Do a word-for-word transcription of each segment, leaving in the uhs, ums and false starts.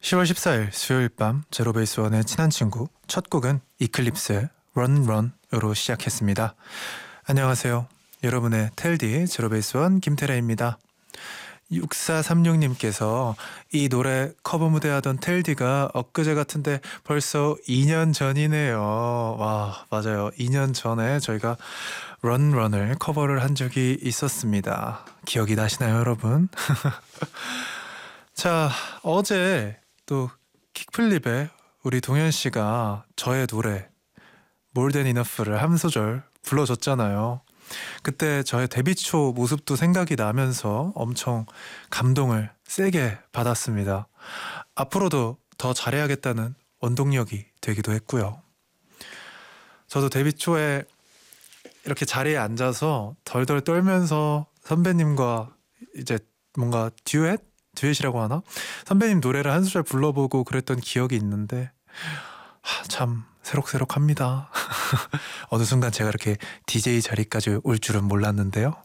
시월 십사일 수요일 밤 제로베이스원의 친한 친구 첫 곡은 이클립스의 Run Run으로 시작했습니다. 안녕하세요. 여러분의 텔디 제로베이스원 김태래입니다. 육사삼육님께서 이 노래 커버 무대하던 텔디가 엊그제 같은데 벌써 이 년 전이네요. 와, 맞아요. 이 년 전에 저희가 Run Run을 커버를 한 적이 있었습니다. 기억이 나시나요, 여러분? 자, 어제 또 킥플립에 우리 동현 씨가 저의 노래 More Than Enough를 한 소절 불러줬잖아요. 그때 저의 데뷔 초 모습도 생각이 나면서 엄청 감동을 세게 받았습니다. 앞으로도 더 잘해야겠다는 원동력이 되기도 했고요. 저도 데뷔 초에 이렇게 자리에 앉아서 덜덜 떨면서 선배님과 이제 뭔가 듀엣? 듀엣이라고 하나? 선배님 노래를 한 소절 불러보고 그랬던 기억이 있는데 하, 참 새록새록합니다. 어느 순간 제가 이렇게 디제이 자리까지 올 줄은 몰랐는데요.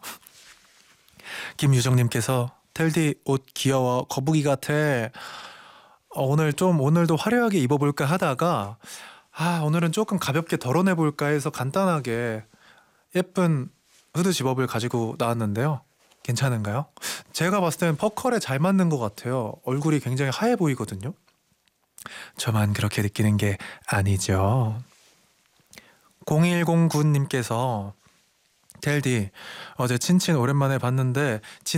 김유정님께서 텔디 옷 귀여워 거북이 같아. 어, 오늘 좀 오늘도 화려하게 입어볼까 하다가 아 오늘은 조금 가볍게 덜어내볼까 해서 간단하게 예쁜 후드 집업을 가지고 나왔는데요. 괜찮은가요? 제가 봤을 때는 퍼컬에 잘 맞는 것 같아요. 얼굴이 굉장히 하얘 보이거든요. 저만 그렇게 느끼는 게 아니죠. 공일공구님께서 텔디 어제 친친 오랜만에 봤는데